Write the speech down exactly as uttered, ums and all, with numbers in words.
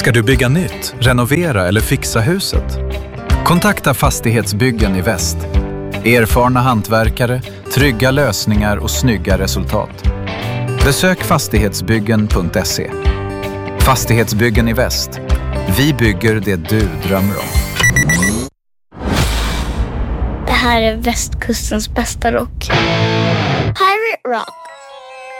Ska du bygga nytt, renovera eller fixa huset? Kontakta Fastighetsbyggen i Väst. Erfarna hantverkare, trygga lösningar och snygga resultat. Besök fastighetsbyggen punkt se. Fastighetsbyggen i Väst. Vi bygger det du drömmer om. Det här är västkustens bästa rock. Pirate Rock.